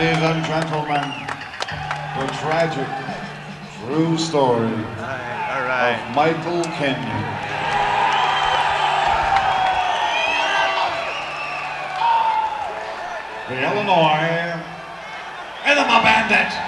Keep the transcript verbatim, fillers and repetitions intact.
Ladies and gentlemen, the tragic, true story All right, all right. of Michael Kenyon. The Illinois Enema Bandit.